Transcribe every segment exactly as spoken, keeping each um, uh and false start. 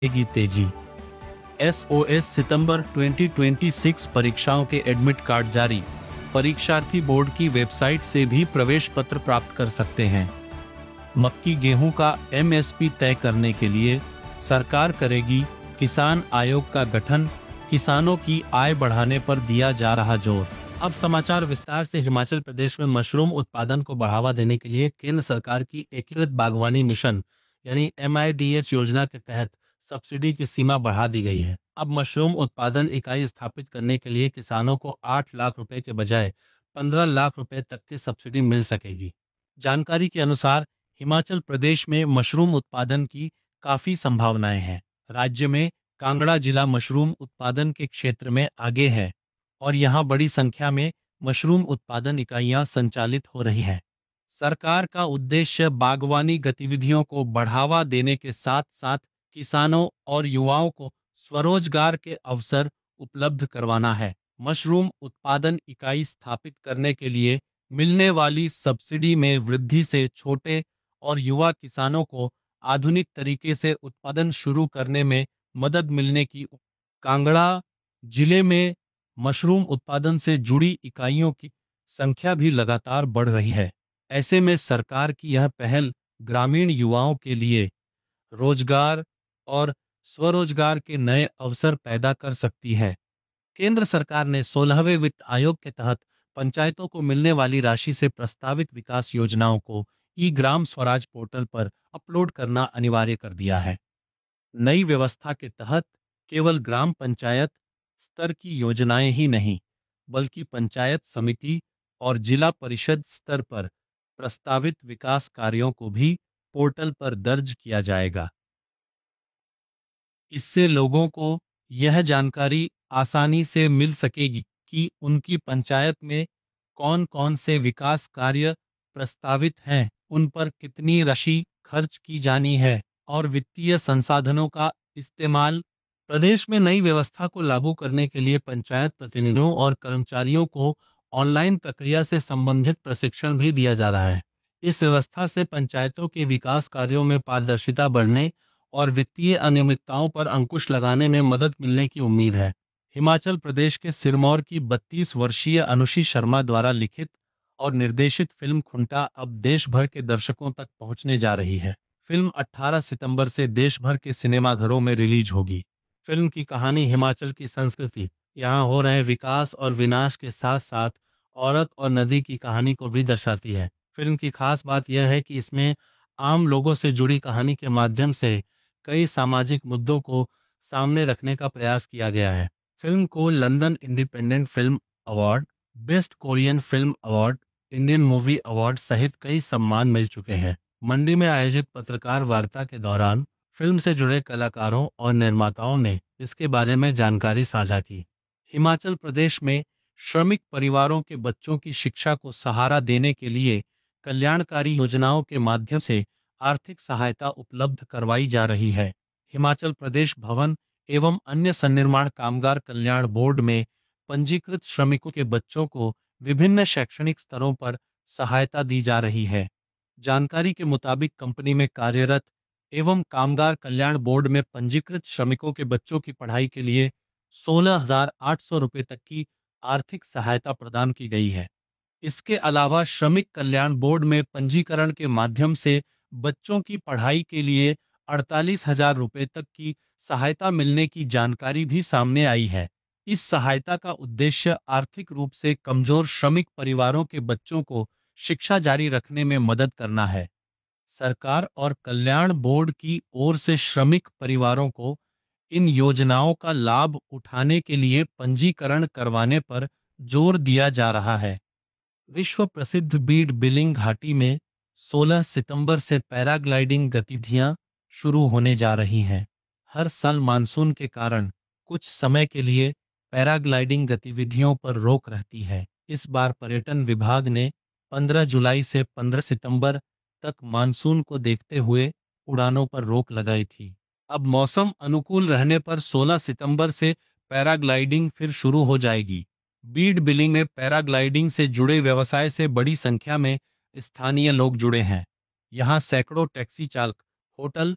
की तेजी। S O S सितंबर दो हज़ार छब्बीस परीक्षाओं के एडमिट कार्ड जारी। परीक्षार्थी बोर्ड की वेबसाइट से भी प्रवेश पत्र प्राप्त कर सकते हैं। मक्की गेहूं का एम एस पी तय करने के लिए सरकार करेगी किसान आयोग का गठन। किसानों की आय बढ़ाने पर दिया जा रहा जोर। अब समाचार विस्तार से। हिमाचल प्रदेश में मशरूम उत्पादन को बढ़ावा देने के लिए केंद्र सरकार की एकीकृत बागवानी मिशन यानी एम आई डी एच योजना के तहत सब्सिडी की सीमा बढ़ा दी गई है। अब मशरूम उत्पादन इकाई स्थापित करने के लिए किसानों को आठ लाख रुपए के बजाय पंद्रह लाख रुपए तक की सब्सिडी मिल सकेगी। जानकारी के अनुसार हिमाचल प्रदेश में मशरूम उत्पादन की काफी संभावनाएं हैं। राज्य में कांगड़ा जिला मशरूम उत्पादन के क्षेत्र में आगे है और यहां बड़ी संख्या में मशरूम उत्पादन इकाइयां संचालित हो रही हैं। सरकार का उद्देश्य बागवानी गतिविधियों को बढ़ावा देने के साथ साथ किसानों और युवाओं को स्वरोजगार के अवसर उपलब्ध करवाना है। मशरूम उत्पादन इकाई स्थापित करने के लिए मिलने वाली सब्सिडी में वृद्धि से छोटे और युवा किसानों को आधुनिक तरीके से उत्पादन शुरू करने में मदद मिलने की। कांगड़ा जिले में मशरूम उत्पादन से जुड़ी इकाइयों की संख्या भी लगातार बढ़ रही है। ऐसे में सरकार की यह पहल ग्रामीण युवाओं के लिए रोजगार और स्वरोजगार के नए अवसर पैदा कर सकती है। केंद्र सरकार ने सोलहवें वित्त आयोग के तहत पंचायतों को मिलने वाली राशि से प्रस्तावित विकास योजनाओं को ई ग्राम स्वराज पोर्टल पर अपलोड करना अनिवार्य कर दिया है। नई व्यवस्था के तहत केवल ग्राम पंचायत स्तर की योजनाएं ही नहीं, बल्कि पंचायत समिति और जिला परिषद स्तर पर प्रस्तावित विकास कार्यों को भी पोर्टल पर दर्ज किया जाएगा। इससे लोगों को यह जानकारी आसानी से मिल सकेगी कि उनकी पंचायत में कौन कौन से विकास कार्य प्रस्तावित हैं, उन पर कितनी राशि खर्च की जानी है और वित्तीय संसाधनों का इस्तेमाल। प्रदेश में नई व्यवस्था को लागू करने के लिए पंचायत प्रतिनिधियों और कर्मचारियों को ऑनलाइन प्रक्रिया से संबंधित प्रशिक्षण भी दिया जा रहा है। इस व्यवस्था से पंचायतों के विकास कार्यों में पारदर्शिता बढ़ने और वित्तीय अनियमितताओं पर अंकुश लगाने में मदद मिलने की उम्मीद है। हिमाचल प्रदेश के सिरमौर की बत्तीस वर्षीय अनुषी शर्मा द्वारा लिखित और निर्देशित फिल्म खुंटा अब देश भर के दर्शकों तक पहुंचने जा रही है। फिल्म अठारह सितंबर से देश भर के सिनेमाघरों में रिलीज होगी। फिल्म की कहानी हिमाचल की संस्कृति, यहाँ हो रहे विकास और विनाश के साथ साथ औरत और नदी की कहानी को भी दर्शाती है। फिल्म की खास बात यह है कि इसमें आम लोगों से जुड़ी कहानी के माध्यम से कई सामाजिक मुद्दों को सामने रखने का प्रयास किया गया है। फिल्म को London independent film award, best Korean film award, Indian movie award सहित कई सम्मान मिल चुके हैं। मंडी में आयोजित पत्रकार वार्ता के दौरान फिल्म से जुड़े कलाकारों और निर्माताओं ने इसके बारे में जानकारी साझा की। हिमाचल प्रदेश में श्रमिक परिवारों के बच्चों की शिक्षा को सहारा देने के लिए कल्याणकारी योजनाओं के माध्यम से आर्थिक सहायता उपलब्ध करवाई जा रही है। हिमाचल प्रदेश भवन एवं अन्य सन्निर्माण कामगार कल्याण बोर्ड में पंजीकृत श्रमिकों के बच्चों को विभिन्न शैक्षणिक स्तरों पर सहायता दी जा रही है। जानकारी के मुताबिक कंपनी में कार्यरत एवं कामगार कल्याण बोर्ड में पंजीकृत श्रमिकों के बच्चों की पढ़ाई के लिए सोलह हजार आठ सौ रुपये तक की आर्थिक सहायता प्रदान की गई है। इसके अलावा श्रमिक कल्याण बोर्ड में पंजीकरण के माध्यम से बच्चों की पढ़ाई के लिए अड़तालीस हजार रुपये तक की सहायता मिलने की जानकारी भी सामने आई है। इस सहायता का उद्देश्य आर्थिक रूप से कमजोर श्रमिक परिवारों के बच्चों को शिक्षा जारी रखने में मदद करना है। सरकार और कल्याण बोर्ड की ओर से श्रमिक परिवारों को इन योजनाओं का लाभ उठाने के लिए पंजीकरण करवाने पर जोर दिया जा रहा है। विश्व प्रसिद्ध बीड बिलिंग घाटी में सोलह सितंबर से पैराग्लाइडिंग गतिविधियां शुरू होने जा रही हैं। हर साल मानसून के कारण कुछ समय के लिए पैराग्लाइडिंग गतिविधियों पर रोक रहती है। इस बार पर्यटन विभाग ने पंद्रह जुलाई से पंद्रह सितंबर तक मानसून को देखते हुए उड़ानों पर रोक लगाई थी। अब मौसम अनुकूल रहने पर सोलह सितंबर से पैराग्लाइडिंग फिर शुरू हो जाएगी। बीड बिलिंग में पैराग्लाइडिंग से जुड़े व्यवसाय से बड़ी संख्या में स्थानीय लोग जुड़े हैं। यहाँ सैकड़ों टैक्सी चालक, होटल,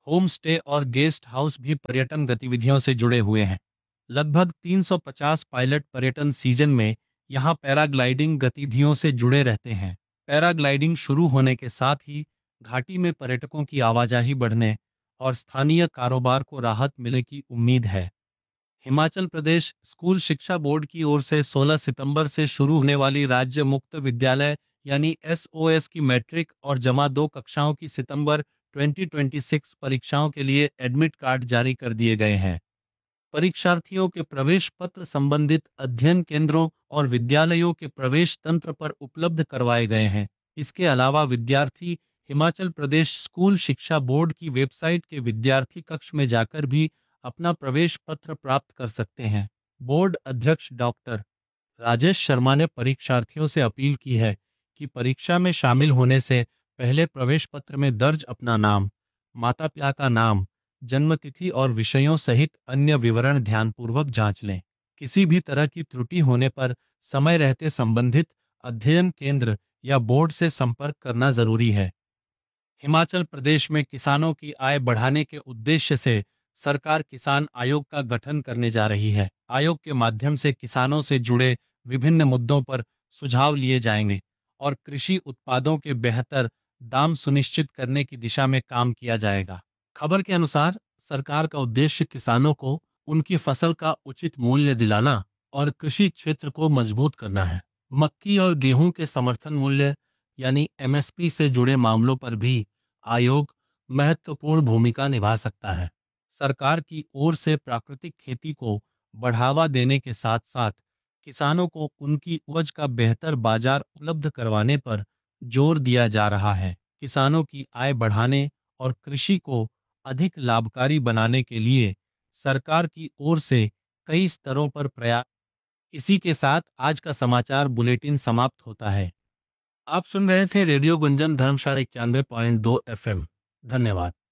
होम स्टे और गेस्ट हाउस भी पर्यटन गतिविधियों से जुड़े हुए हैं। लगभग तीन सौ पचास पायलट पर्यटन सीजन में यहाँ पैराग्लाइडिंग गतिविधियों से जुड़े रहते हैं। पैराग्लाइडिंग शुरू होने के साथ ही घाटी में पर्यटकों की आवाजाही बढ़ने और स्थानीय कारोबार को राहत मिलने की उम्मीद है। हिमाचल प्रदेश स्कूल शिक्षा बोर्ड की ओर से सोलह सितंबर से शुरू होने वाली राज्य मुक्त विद्यालय यानी एसओएस की मैट्रिक और जमा दो कक्षाओं की सितंबर दो हज़ार छब्बीस परीक्षाओं के लिए एडमिट कार्ड जारी कर दिए गए हैं। परीक्षार्थियों के प्रवेश पत्र संबंधित अध्ययन केंद्रों और विद्यालयों के प्रवेश तंत्र पर उपलब्ध करवाए गए हैं। इसके अलावा विद्यार्थी हिमाचल प्रदेश स्कूल शिक्षा बोर्ड की वेबसाइट के विद्यार्थी कक्ष में जाकर भी अपना प्रवेश पत्र प्राप्त कर सकते हैं। बोर्ड अध्यक्ष डॉक्टर राजेश शर्मा ने परीक्षार्थियों से अपील की है कि परीक्षा में शामिल होने से पहले प्रवेश पत्र में दर्ज अपना नाम, माता पिता का नाम, जन्मतिथि और विषयों सहित अन्य विवरण ध्यानपूर्वक जांच लें। किसी भी तरह की त्रुटि होने पर समय रहते संबंधित अध्ययन केंद्र या बोर्ड से संपर्क करना जरूरी है। हिमाचल प्रदेश में किसानों की आय बढ़ाने के उद्देश्य से सरकार किसान आयोग का गठन करने जा रही है। आयोग के माध्यम से किसानों से जुड़े विभिन्न मुद्दों पर सुझाव लिए जाएंगे और कृषि उत्पादों के बेहतर दाम सुनिश्चित करने की दिशा में काम किया जाएगा। खबर के अनुसार सरकार का उद्देश्य किसानों को उनकी फसल का उचित मूल्य दिलाना और कृषि क्षेत्र को मजबूत करना है। मक्की और गेहूं के समर्थन मूल्य यानी एमएसपी से जुड़े मामलों पर भी आयोग महत्वपूर्ण भूमिका निभा सकता है। सरकार की ओर से प्राकृतिक खेती को बढ़ावा देने के साथ साथ किसानों को उनकी उपज का बेहतर बाजार उपलब्ध करवाने पर जोर दिया जा रहा है। किसानों की आय बढ़ाने और कृषि को अधिक लाभकारी बनाने के लिए सरकार की ओर से कई स्तरों पर प्रयास। इसी के साथ आज का समाचार बुलेटिन समाप्त होता है। आप सुन रहे थे रेडियो गुंजन धर्मशाला इक्यानवे पॉइंट दो एफ एम। धन्यवाद।